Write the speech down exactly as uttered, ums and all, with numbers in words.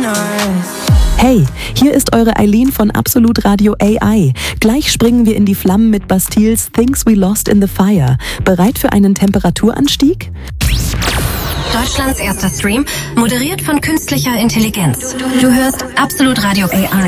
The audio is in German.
Hey, hier ist eure Eileen von Absolut Radio A I. Gleich springen wir in die Flammen mit Bastilles Things We Lost in the Fire. Bereit für einen Temperaturanstieg? Deutschlands erster Stream, moderiert von künstlicher Intelligenz. Du hörst Absolut Radio A I.